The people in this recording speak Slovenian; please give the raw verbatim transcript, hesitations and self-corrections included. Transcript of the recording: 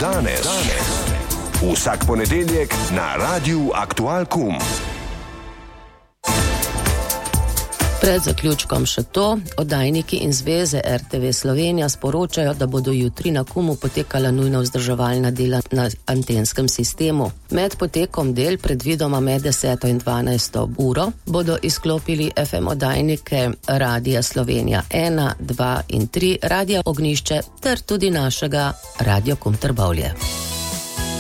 danes. danes. Vsak ponedeljek na Radiu Aktual Kum. Pred zaključkom še to, oddajniki in zveze R T V Slovenija sporočajo, da bodo jutri na Kumu potekala nujno vzdrževalna dela na antenskem sistemu. Med potekom del, predvidoma med deseto in dvanajsto uro, bodo izklopili F M oddajnike Radia Slovenija ena, dva in tri, Radia Ognjišče ter tudi našega Radio Kum Trbovlje.